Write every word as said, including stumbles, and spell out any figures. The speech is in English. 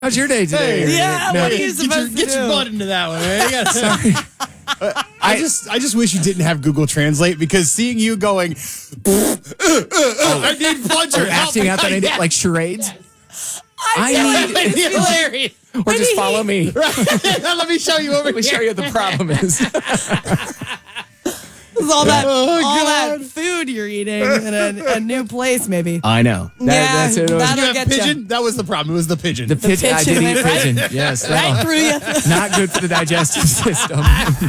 How's your day today? Hey, yeah, no, what are you Get, supposed your, to get do? your butt into that one, man. You gotta- sorry. I just, I just wish you didn't have Google Translate because seeing you going, I need plunger. Or acting out that I did, like charades. I need, It's hilarious. or just follow me. Let me show you over Let me here. show you what the problem is. It's all that, Oh, all God. that food you're eating in a, a new place, maybe. I know. That, Yeah, that's it. It was- that'll You have get ya. pigeon? That was the problem. It was the pigeon. The pigeon. I did pigeon eat went right- pigeon. Yes. Right no. through you. Not good for the digestive system.